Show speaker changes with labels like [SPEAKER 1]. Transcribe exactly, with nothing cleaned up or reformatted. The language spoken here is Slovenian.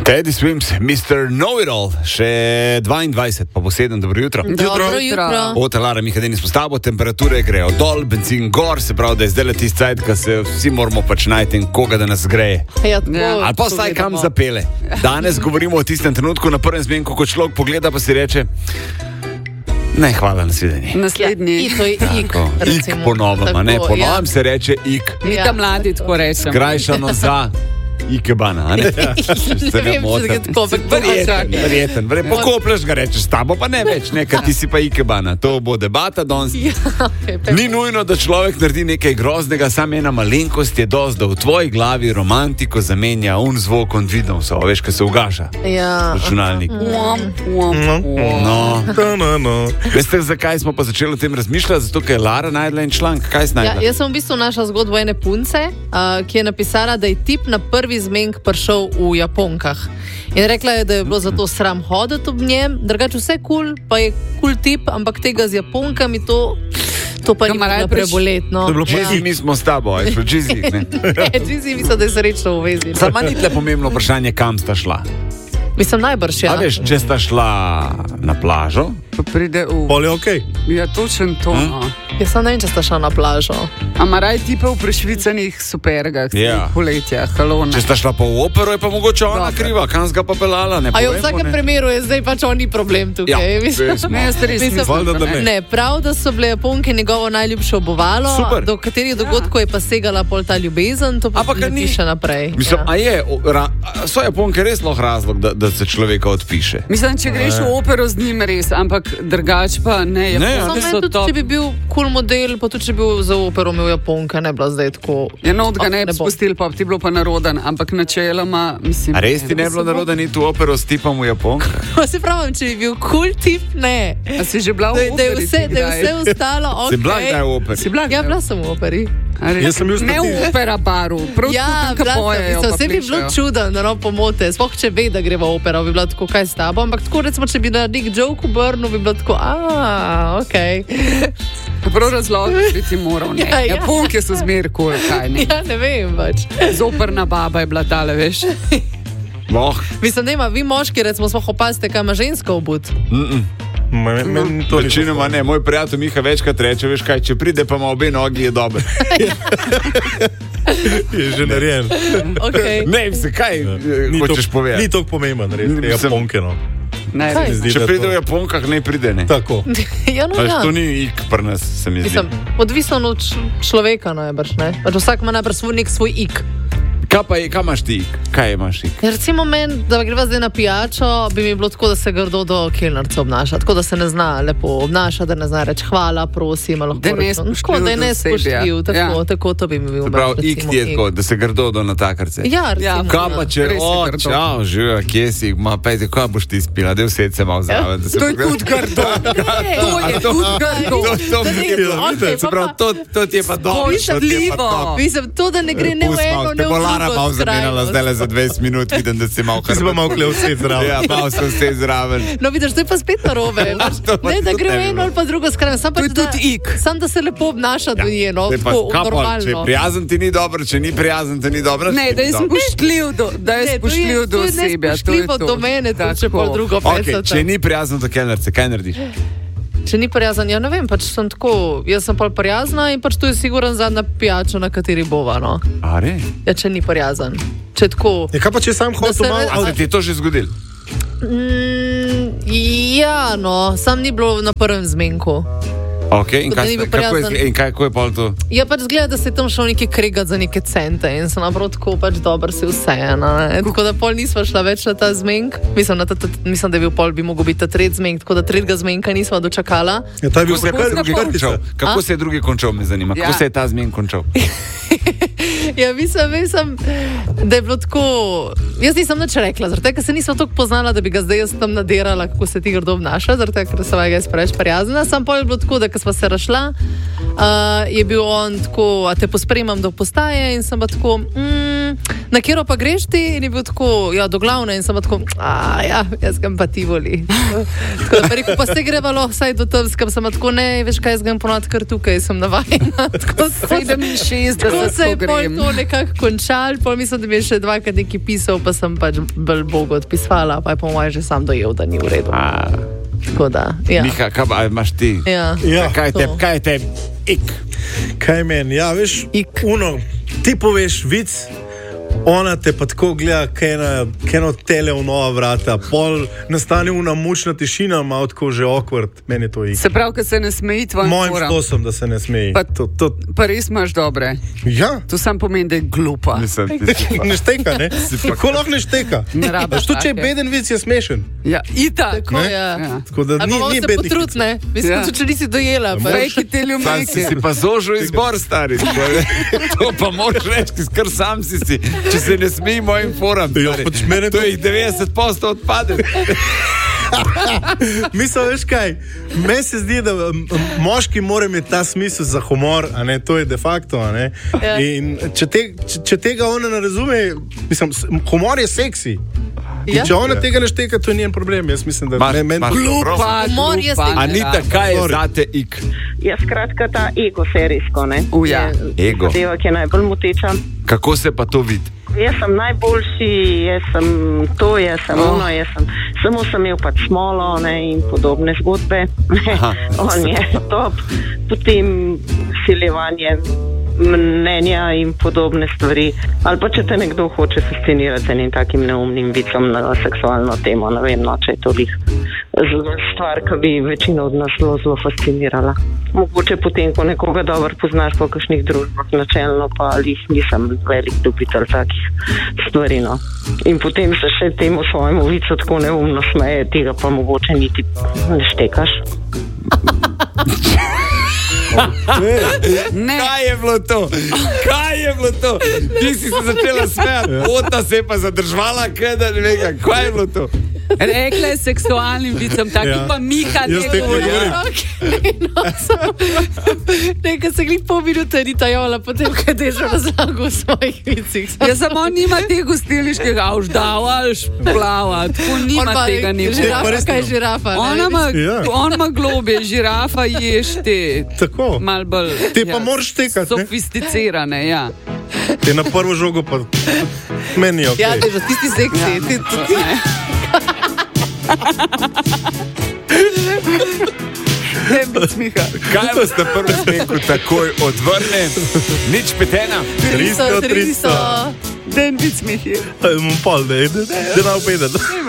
[SPEAKER 1] Teddy Swims, mister Know-It-All, še dvaindvajset, pa bo sedem, dobro jutro.
[SPEAKER 2] Dobro jutro.
[SPEAKER 1] Ota Lara Mihadini s postavo, temperature grejo dol, benzin gor, se pravi, da je zdaj le tisti cajt, ko se vsi moramo pač najti in koga da nas greje.
[SPEAKER 2] Ja, tako,
[SPEAKER 1] Ali pa vsaj kam zapele. Danes govorimo o tistem trenutku na prvem zmenku, ko človek pogleda pa si reče, ne, hvala, nasvidenje.
[SPEAKER 2] Naslednji.
[SPEAKER 3] Ja, to je ik,
[SPEAKER 1] Ik ponovno, ne, po novem ja. se reče ik.
[SPEAKER 2] Mi
[SPEAKER 3] Ja.
[SPEAKER 2] ta mladi tako rečemo.
[SPEAKER 1] Skrajšano za ikebana, a ne?
[SPEAKER 3] Ne vem, če ga tako
[SPEAKER 1] Verjeten, verjeten. verjeten. Pokoplješ ga, rečeš, s tabo pa ne več, ne, ker ti si pa ikebana. To bo debata danes.
[SPEAKER 3] Ja,
[SPEAKER 1] Ni nujno, da človek naredi nekaj groznega, samo ena malenkost je dosti, da v tvoji glavi romantiko zamenja un zvok on Windowsa, veš, ko se ugaša
[SPEAKER 3] ja.
[SPEAKER 1] računalnik.
[SPEAKER 2] Uom, uom, uom.
[SPEAKER 1] No.
[SPEAKER 4] No, no, no.
[SPEAKER 1] Veste, zakaj smo pa začeli o tem razmišljati? Zato, ker je Lara najdla en članek. Kaj si
[SPEAKER 3] Ja,
[SPEAKER 1] najdla?
[SPEAKER 3] jaz sem v bistvu našla zgodbo ene punce, uh, ki je napisala, da je tip na prvi zmenk prišel v Japonkah. In rekla je, da je bilo zato sram hoditi ob njem, drugače vse kul, cool, pa je kul cool tip, ampak tega z Japonkami to, to pa ni
[SPEAKER 2] Ga marajo
[SPEAKER 3] bilo
[SPEAKER 2] preš-
[SPEAKER 3] preboletno.
[SPEAKER 4] To je bilo pa
[SPEAKER 1] Džizi, mi smo s tabo, aj šlo džizi, ne?
[SPEAKER 3] Ne, Džizi mislim, da je srečno v vezi.
[SPEAKER 1] Sama ni tle pomembno vprašanje, kam sta šla.
[SPEAKER 3] Mislim, najbrž ja.
[SPEAKER 1] A veš, če sta šla na plažo,
[SPEAKER 2] Pa pride v...
[SPEAKER 4] Pol je okej.
[SPEAKER 2] Ja, točen to.
[SPEAKER 1] Hm?
[SPEAKER 2] No.
[SPEAKER 3] Jaz sem ne vem, če sta šla na plažo.
[SPEAKER 2] A maraj tipe v prešvicanih supergah,
[SPEAKER 1] Ja.
[SPEAKER 2] poletja, halone.
[SPEAKER 1] če sta šla pa v opero, je pa mogoče ona
[SPEAKER 2] Dobro.
[SPEAKER 1] kriva, kam ga pa pelala, ne
[SPEAKER 3] A jo v
[SPEAKER 1] povemo,
[SPEAKER 3] vsakem
[SPEAKER 1] ne?
[SPEAKER 3] primeru je zdaj pač on ni problem tukaj.
[SPEAKER 1] Ja,
[SPEAKER 3] mislim.
[SPEAKER 1] veš,
[SPEAKER 2] Ne, jaz res
[SPEAKER 3] Mislim-
[SPEAKER 2] mislim,
[SPEAKER 4] Valjda, da ne.
[SPEAKER 3] Ne, prav, da so bile Japonke njegovo najljubše obovalo,
[SPEAKER 1] Super.
[SPEAKER 3] do katerih dogodkov je pa segala pol ta ljubezen, to pa
[SPEAKER 1] Ampak
[SPEAKER 3] ne
[SPEAKER 1] ni-
[SPEAKER 3] piše naprej.
[SPEAKER 1] Mislim,
[SPEAKER 3] ja.
[SPEAKER 1] a je, o, ra, a so Japonke res lahko razlog, da, da se človeka odpiše?
[SPEAKER 2] Mislim, če greš v opero z njim res, ampak drugač pa ne.
[SPEAKER 1] Ne, ja.
[SPEAKER 3] Samo
[SPEAKER 2] Japonke
[SPEAKER 3] meni
[SPEAKER 2] so
[SPEAKER 3] tudi,
[SPEAKER 2] top.
[SPEAKER 3] če bi bil kul cool model, pa tudi če bi bil za opero imel Japonke, ne bila zdaj tako.
[SPEAKER 2] Ja, no, ga
[SPEAKER 3] Oh,
[SPEAKER 2] ne bi
[SPEAKER 3] bo.
[SPEAKER 2] spustili, pa bi ti bilo pa naroden, ampak načeloma, mislim...
[SPEAKER 1] A res ti ne bilo naroda niti v opero s tipom v Japonki?
[SPEAKER 3] Se pravim, če bi bil kul cool tip, ne.
[SPEAKER 2] A si že bila
[SPEAKER 3] Da,
[SPEAKER 2] v
[SPEAKER 3] da, je
[SPEAKER 2] operi?
[SPEAKER 3] vse,
[SPEAKER 2] ti
[SPEAKER 3] da je
[SPEAKER 2] kdaj?
[SPEAKER 3] vse ostalo ok.
[SPEAKER 1] Si bila kdaj v operi?
[SPEAKER 2] Si bila
[SPEAKER 3] Ja,
[SPEAKER 2] kdaj?
[SPEAKER 3] bila sem v operi.
[SPEAKER 2] A res?
[SPEAKER 4] Jaz sem bil s
[SPEAKER 2] Ne
[SPEAKER 4] tati-
[SPEAKER 2] v opera baru, prav
[SPEAKER 3] Ja,
[SPEAKER 2] tudi tam,
[SPEAKER 3] bila
[SPEAKER 2] ko
[SPEAKER 3] sem,
[SPEAKER 2] pojejo,
[SPEAKER 3] mislim,
[SPEAKER 2] pa
[SPEAKER 3] vse bi bilo
[SPEAKER 2] plešejo.
[SPEAKER 3] čudno, da no pomote, sploh če ve, da greva v opero, bi bila tako, kaj s tabo, ampak tako recimo, če bi na nek joke obrnil, bi bilo tako, a, ok.
[SPEAKER 2] Prav razlog bi ti moral, ne.
[SPEAKER 3] Ja, ja.
[SPEAKER 2] Japonke so zmer kul, kaj ne.
[SPEAKER 3] Ja, ne vem pač.
[SPEAKER 2] Zoprna baba je bila tale, veš.
[SPEAKER 1] Boh.
[SPEAKER 3] Mislim, da ima vi moški, recimo, sploh opazite, kaj ima ženska obut.
[SPEAKER 4] Men- men to ni
[SPEAKER 1] Večinoma ne, moj prijatelj Miha večkrat reče, veš kaj, če pride pa ima obe nogi, je dober.
[SPEAKER 4] je že narejen.
[SPEAKER 3] Okay.
[SPEAKER 1] Ne, se kaj eh,
[SPEAKER 4] Ni
[SPEAKER 1] hočeš
[SPEAKER 4] to-
[SPEAKER 1] povedati?
[SPEAKER 4] Ni to pomemben, res.
[SPEAKER 1] Ni-
[SPEAKER 4] Je
[SPEAKER 1] sem-
[SPEAKER 4] Japonke, no.
[SPEAKER 2] Ne,
[SPEAKER 3] Kaj?
[SPEAKER 2] res.
[SPEAKER 4] Zdi,
[SPEAKER 1] Če
[SPEAKER 4] da
[SPEAKER 1] pride
[SPEAKER 4] to-
[SPEAKER 1] v Japonkah, ne pride, ne.
[SPEAKER 4] Tako.
[SPEAKER 3] Ja, no,
[SPEAKER 1] Veš,
[SPEAKER 3] ja.
[SPEAKER 1] to ni ik pri nas, se mi zdi.
[SPEAKER 3] Mislim, odvisno od č- človeka, najbrž, ne? Pač vsak ima najbrž svoj nek svoj ik.
[SPEAKER 1] Kaj pa je, kaj imaš ti ik? Kaj imaš ik?
[SPEAKER 3] Ja, recimo meni, da greva zdaj na pijačo, bi mi bilo tako, da se grdo do kelnerca obnaša, tako da se ne zna lepo obnašati, da ne zna reči hvala, prosim, ali lahko
[SPEAKER 2] Da je
[SPEAKER 3] rečem. Tako, da je
[SPEAKER 2] nespoštljiv do
[SPEAKER 3] nespoštljiv,
[SPEAKER 2] osebja.
[SPEAKER 3] tako,
[SPEAKER 2] Ja.
[SPEAKER 3] tako to bi mi bil.
[SPEAKER 1] Se pravi,
[SPEAKER 3] meni,
[SPEAKER 1] ik
[SPEAKER 3] recimo,
[SPEAKER 1] ti je tako, da se grdo do natakarce.
[SPEAKER 3] Ja, recimo.
[SPEAKER 2] Ja.
[SPEAKER 1] Kaj pa če,
[SPEAKER 2] Res je
[SPEAKER 1] o,
[SPEAKER 2] grdo.
[SPEAKER 1] čau, živijo, kje si, ma, pejte, kaj boš ti spila, da vse se malo zraven. da se
[SPEAKER 2] To je
[SPEAKER 1] pogleda-
[SPEAKER 2] tudi grdo. To je
[SPEAKER 1] A to-
[SPEAKER 2] tudi grdo.
[SPEAKER 1] To, to,
[SPEAKER 3] Da
[SPEAKER 1] mi
[SPEAKER 3] ni-
[SPEAKER 1] je bilo,
[SPEAKER 3] okej,
[SPEAKER 1] se
[SPEAKER 3] pa
[SPEAKER 1] pravi,
[SPEAKER 3] pa-
[SPEAKER 1] to, to ti je pa dobro. to ti je pa
[SPEAKER 2] Poštljivo.
[SPEAKER 1] top.
[SPEAKER 3] Mislim, to, da ne gre ne v
[SPEAKER 1] Pust malo,
[SPEAKER 3] eno,
[SPEAKER 1] te
[SPEAKER 3] ne v
[SPEAKER 1] bo Lara
[SPEAKER 3] drugo
[SPEAKER 1] malo zamenjala zdaj
[SPEAKER 3] skrajnost.
[SPEAKER 1] za dvajset minut, vidim, da si malo
[SPEAKER 4] Ti si pa malo klev vse zraven.
[SPEAKER 1] Ja, malo sem vse zraven.
[SPEAKER 3] No, vidiš, to je pa spet narobe. pač.
[SPEAKER 1] to pa
[SPEAKER 3] Ne, da
[SPEAKER 1] tudi
[SPEAKER 3] gre v
[SPEAKER 1] ne bi
[SPEAKER 3] eno
[SPEAKER 1] bilo.
[SPEAKER 3] ali pa drugo skrajno. Sam
[SPEAKER 2] To je
[SPEAKER 3] pač, da,
[SPEAKER 2] tudi ik.
[SPEAKER 3] sam da se lepo obnaša do nje, no,
[SPEAKER 1] Zdaj pa,
[SPEAKER 3] tako
[SPEAKER 1] kaj pa, če je
[SPEAKER 3] normalno.
[SPEAKER 1] prijazen ti ni dobro, če ni prijazen ti ni dobro.
[SPEAKER 2] Ne, da je spoštljiv do, da je
[SPEAKER 3] Ne, to je-
[SPEAKER 2] spoštljiv do
[SPEAKER 3] to je
[SPEAKER 2] osebja. To je
[SPEAKER 3] nespoštljivo
[SPEAKER 2] to.
[SPEAKER 3] do mene, tudi če
[SPEAKER 2] Tako.
[SPEAKER 3] pol drugo
[SPEAKER 1] Okay,
[SPEAKER 3] pesate.
[SPEAKER 1] če ni prijazen do kelnerce, kaj narediš?
[SPEAKER 3] Če ni prijazen, ja ne vem, pač sem tako, jaz sem pol prijazna in pač to je siguren zadnja pijača, na kateri bova, no.
[SPEAKER 1] Are?
[SPEAKER 3] Ja, če ni prijazen. Če tako...
[SPEAKER 4] Ja, kaj pa če sam
[SPEAKER 3] Da
[SPEAKER 4] hotel
[SPEAKER 3] se
[SPEAKER 4] malo?
[SPEAKER 3] ne-
[SPEAKER 1] A se ti je to že zgodilo?
[SPEAKER 3] Mm, ja, no, sam ni bilo na prvem zmenku.
[SPEAKER 1] Okay, in
[SPEAKER 3] Tako da
[SPEAKER 1] kaj,
[SPEAKER 3] ni bil
[SPEAKER 1] sta- kako je,
[SPEAKER 3] prijazen.
[SPEAKER 1] in kaj, kako je pol to?
[SPEAKER 3] Ja, pač zgleda, da se je tam šel neki kregat za neke cente in sem naprav tako pač dober si vseeno. ne. Tako da pol nisva šla več na ta zmenk. Mislim, na ta, ta, mislim da je bil pol, bi mogel biti ta tretji zmenk, tako da tretjega zmenka nisva dočakala.
[SPEAKER 4] Ja, ta je bil
[SPEAKER 1] Kako se je
[SPEAKER 4] prvi,
[SPEAKER 1] drugi
[SPEAKER 4] prvi
[SPEAKER 1] končal?
[SPEAKER 4] se.
[SPEAKER 1] Kako
[SPEAKER 3] A?
[SPEAKER 1] se je drugi končal, me zanima. Kako
[SPEAKER 2] Ja.
[SPEAKER 1] se je ta zmen končal?
[SPEAKER 3] Ja, mislim, mislim, da je bilo tako. Jaz nisem nič rekla, zaradi tega, ker se nisem tako poznala, da bi ga zdaj jaz tam nadirala, kako se ti grdo obnaša, zaradi tega, ker sem ga jaz preveč prijazna. Sam pol je bilo tako, da ko sva se rašla, uh, je bil on tako, a te pospremam do postaje in sem pa tako, mm, na kjero pa greš ti? In je bil tako, ja, do glavne in sem pa tako, a ja, jaz grem pa Tivoli. Tako da pa rekel, pa se grevalo vsaj do tam, skam sem pa tako, ne, veš kaj, jaz grem ponovno kar tukaj, sem navajena. Tako
[SPEAKER 2] sedeminšestdeset,
[SPEAKER 3] tako se je
[SPEAKER 2] ko
[SPEAKER 3] pol
[SPEAKER 2] grem.
[SPEAKER 3] to nekako končal, pol mislim, da mi je še dvakrat nekaj pisal, pa sem pač bolj Bogu odpisvala, pa je po mojem že sam dojel, da ni v redu.
[SPEAKER 1] A,
[SPEAKER 3] Tako da, ja.
[SPEAKER 1] Miha, kaj pa, a imaš ti?
[SPEAKER 3] Ja.
[SPEAKER 4] Ja,
[SPEAKER 1] Kaj te,
[SPEAKER 3] to.
[SPEAKER 1] kaj te, ik?
[SPEAKER 4] kaj meni? Ja, veš,
[SPEAKER 3] Ik.
[SPEAKER 4] uno, ti poveš vic, ona te pa tako gleda, kaj ena- kaj eno tele v nova vrata, pol nastane una mučna tišina, malo tako že awkward, meni je to ik.
[SPEAKER 2] Se pravi, ko se ne smeji tvojim
[SPEAKER 4] Mojim
[SPEAKER 2] foram.
[SPEAKER 4] stosom, da se ne smeji.
[SPEAKER 2] Pa-
[SPEAKER 4] To, to,
[SPEAKER 2] Pa res imaš dobre.
[SPEAKER 4] ja,
[SPEAKER 2] To sam pomeni, da je glupa.
[SPEAKER 1] Mislim, ti si pa-
[SPEAKER 4] ne šteka, ne? Kako lahko ne šteka?
[SPEAKER 2] Ne rabiš
[SPEAKER 4] Veš, tudi če je
[SPEAKER 2] take.
[SPEAKER 4] beden vic, je smešen.
[SPEAKER 2] Ja, itak.
[SPEAKER 3] Tako,
[SPEAKER 4] Ne?
[SPEAKER 3] ja.
[SPEAKER 2] Ja.
[SPEAKER 4] Tako da
[SPEAKER 3] Ali
[SPEAKER 4] ni,
[SPEAKER 3] pa malo
[SPEAKER 4] ni
[SPEAKER 3] se
[SPEAKER 4] bednih vic.
[SPEAKER 3] potrud, ne? Mislim,
[SPEAKER 2] Ja.
[SPEAKER 3] ja. če nisi dojela. Pa.
[SPEAKER 2] Fejki te
[SPEAKER 1] Sam si,
[SPEAKER 2] ljubimke.
[SPEAKER 1] si pa zožil izbor, stari. To pa moraš reči, kar sam si si. Če se ne smeji mojim foram.
[SPEAKER 4] Ja,
[SPEAKER 1] stari.
[SPEAKER 4] pač mene
[SPEAKER 1] To
[SPEAKER 4] to-
[SPEAKER 1] jih devetdeset posto odpade.
[SPEAKER 4] Mislim, veš kaj, meni se zdi, da um, moški mora imeti ta smisel za humor, a ne, to je de facto, a ne.
[SPEAKER 3] Ja.
[SPEAKER 4] In če, te, če, če tega ona ne razume, mislim, s- humor je seksi. In
[SPEAKER 3] Ja.
[SPEAKER 4] če ona tega ne šteka, to ni njen problem. Jaz mislim, da
[SPEAKER 1] Mar-
[SPEAKER 4] ne, meni
[SPEAKER 1] mar-
[SPEAKER 2] Glupa,
[SPEAKER 3] Humor je
[SPEAKER 2] glupa.
[SPEAKER 3] stik-
[SPEAKER 1] Anita, kaj je
[SPEAKER 4] Sorry.
[SPEAKER 1] zate ik?
[SPEAKER 5] Ja, skratka, ta ego serijsko, ne?
[SPEAKER 2] Uja.
[SPEAKER 5] Je
[SPEAKER 1] Ego.
[SPEAKER 5] zadeva, ki je najbolj moteča.
[SPEAKER 1] Kako se pa to vidi?
[SPEAKER 5] Jaz sem najboljši, jaz sem to, jaz sem
[SPEAKER 2] Oh.
[SPEAKER 5] ono, jaz sem, samo sem imel pač smolo, ne, in podobne zgodbe.
[SPEAKER 1] Aha.
[SPEAKER 5] On je top, potem siljevanje mnenja in podobne stvari. Ali pa če te nekdo hoče fascinirati z enim takim neumnim vicom na seksualno temo, ne vem, no, če je to lih stvar, ki bi večino od nas zelo, zelo fascinirala. Mogoče potem, ko nekoga dobro poznaš po kakšnih družbah, načelno pa lih nisem velik ljubitelj takih stvari. No. In potem se še temu svojemu vicu tako neumno smeje, tega pa mogoče niti ne štekaš.
[SPEAKER 2] Ne,
[SPEAKER 1] Kaj je bilo to? Kaj je bilo to? Ti si se začela smejati, Ota se je pa zadržvala, kaj da ne vem, kaj je bilo to?
[SPEAKER 2] rekla je seksualnim vicem, taki
[SPEAKER 4] Ja.
[SPEAKER 2] pa Miha
[SPEAKER 4] Jaz
[SPEAKER 2] ne
[SPEAKER 4] tega ne
[SPEAKER 2] govori.
[SPEAKER 4] govorim.
[SPEAKER 3] Okay, no, nekaj se glih pol minute ni tajala, potem, kaj je že razlagal v svojih vicih.
[SPEAKER 2] Ja, samo nima tega gostilniškega avždava ali šplava, tako nima tega ne
[SPEAKER 3] Žirafa,
[SPEAKER 4] pa res
[SPEAKER 3] kaj je
[SPEAKER 4] ne.
[SPEAKER 3] žirafa? ne?
[SPEAKER 2] Ona ima,
[SPEAKER 4] Ja.
[SPEAKER 2] on ima globe, žirafa ješti,
[SPEAKER 4] Tako.
[SPEAKER 2] mal bolj.
[SPEAKER 4] Ti pa moraš štekati, ne?
[SPEAKER 2] Sofisticirane, ja.
[SPEAKER 4] Te na prvo žogo pa meni je ok.
[SPEAKER 3] Ja, ti že tisti seksi.
[SPEAKER 2] Ja.
[SPEAKER 3] Ti, ti,
[SPEAKER 2] Ne, bic Miha.
[SPEAKER 1] Kaj vas na prvem smeku takoj odvrne? Nič petena.
[SPEAKER 4] tristo, tristo.
[SPEAKER 2] Den bic Mihi.
[SPEAKER 4] Pol, ne, da ne, da ne,